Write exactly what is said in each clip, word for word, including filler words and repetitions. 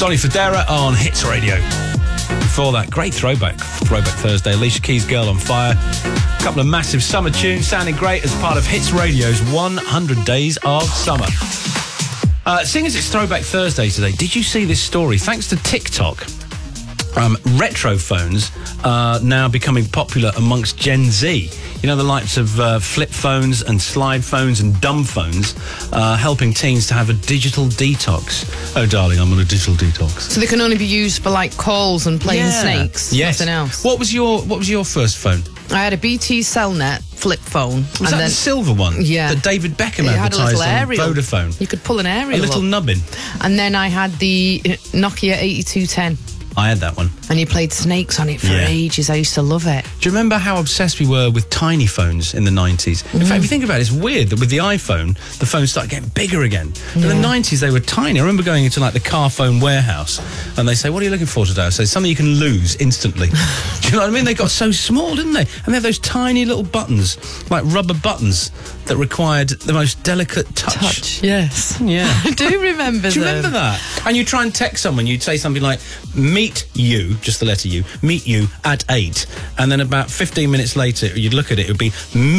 Sonny Fodera on Hits Radio. Before that, great throwback, Throwback Thursday. Alicia Keys' Girl on Fire. A couple of massive summer tunes sounding great as part of Hits Radio's one hundred Days of Summer. Uh, seeing as it's Throwback Thursday today, did you see this story? Thanks to TikTok, um, retro phones are now becoming popular amongst Gen Z. You know, the likes of uh, flip phones and slide phones and dumb phones, uh, helping teens to have a digital detox. Oh, darling, I'm on a digital detox. So they can only be used for, like, calls and playing Yeah. snakes, Yes. nothing else. What was your What was your first phone? I had a B T Cellnet flip phone. Was and that then, the silver one? Yeah. That David Beckham it had a advertised little on aerial. Vodafone. You could pull an A aerial little up. nubbin. And then I had the Nokia eighty-two ten. I had that one. And you played snakes on it for Yeah. ages. I used to love it. Do you remember how obsessed we were with tiny phones in the nineties? In fact, if you think about it, it's weird that with the iPhone, the phones started getting bigger again. In the nineties, they were tiny. I remember going into like the car phone warehouse and they say, what are you looking for today? I say, something you can lose instantly. Do you know what I mean? They got so small, didn't they? And they have those tiny little buttons, like rubber buttons, that required the most delicate touch. Touch, yes. Yeah. I do remember Do you them. remember that? And you try and text someone, you'd say something like, meet you, just the letter U, meet you at eight. And then about fifteen minutes later, you'd look at it, it would be,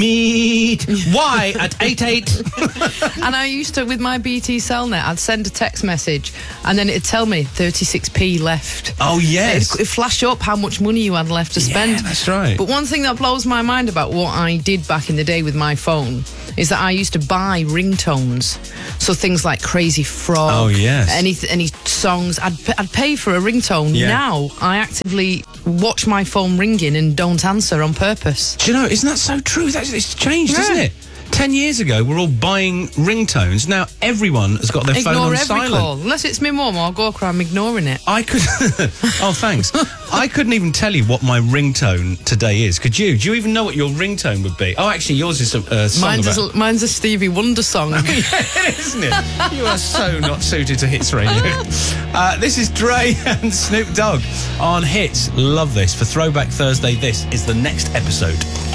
meet Y at eight eight. And I used to, with my B T Cellnet, I'd send a text message and then it'd tell me thirty-six p left. Oh, yes. It'd, it'd flash up how much money you had left to spend. Yeah, that's right. But one thing that blows my mind about what I did back in the day with my phone is that I used to buy ringtones. So things like Crazy Frog. Oh, yes. Any, any songs. I'd, I'd pay for a ringtone. Yeah. Now, I actively watch my phone ringing and don't answer on purpose. Do you know, isn't that so true? That's, it's changed, Yeah. isn't it? Ten years ago, we're all buying ringtones. Now, everyone has got their phone Ignore on every silent. call. Unless it's my mum, I'll go cry, I'm ignoring it. I could... oh, thanks. I couldn't even tell you what my ringtone today is. Could you? Do you even know what your ringtone would be? Oh, actually, yours is a uh, song Mine's about... a, mine's a Stevie Wonder song. Yeah, isn't it? You are so not suited to Hits Radio. Uh, this is Dre and Snoop Dogg on Hits. Love this. For Throwback Thursday, this is the next episode.